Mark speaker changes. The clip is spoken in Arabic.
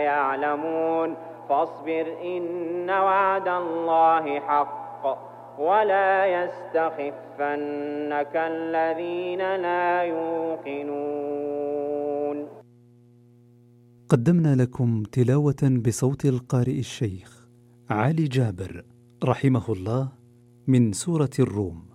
Speaker 1: يعلمون فاصبر إن وعد الله حق ولا يستخفنك الذين لا يوقنون.
Speaker 2: قدمنا لكم تلاوة بصوت القارئ الشيخ علي جابر رحمه الله من سورة الروم.